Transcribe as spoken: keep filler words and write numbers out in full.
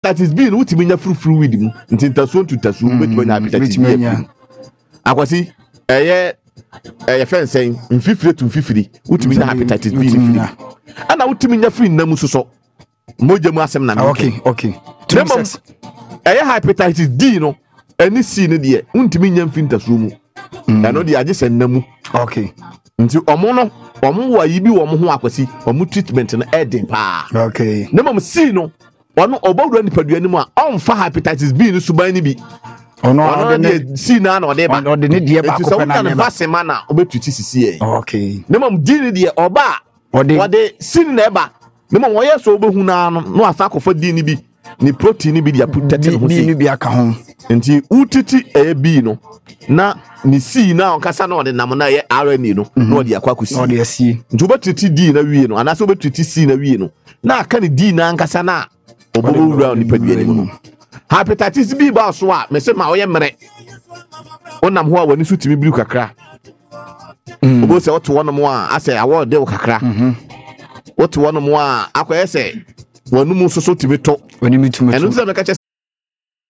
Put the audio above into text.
hepatitis B no utimi nya frufru with mu nti ntaso ntutaso betumi nya hepatitis B akwasi eye eye fensen mfifire tu mfifiri utimi nya hepatitis B mfifiri ana utimi nya free namu soso moja mu asem na okay okay eye hepatitis D no any C no de utimi nya mfintaso mu na no de agye namu okay nti omo no omo wa yibi wo mo ho akwasi omo treatment no edin pa okay nemam C no ono obawura nipadua ni mu a onfa hepatitis B no suban ni bi ono ono de C na na ode ba ode ne de ba ko na na ba sema na obetuti sisi e okay nemam D ni de oba ode ode C na eba nemam wo yeso obehu na no no afa akofo D ni bi ni protein ni bi dia protect no ho ni bi aka ho nti utiti e B no na ni C na onkasa na ode nam na ye R N A no na ode akwa kusi ode C nti obetuti D na wie no ana so obetuti C na wie no na aka ni D na ankasa na obowura ni padua ni mu hepatitis B ba so a me se ma oye mere onam ho a wani so timi biru kakra obo se oto wono mo a ase awo de wo kakra oto wono mo a akoye se wanu mu so so timi to wani mi tumi eno se me ka che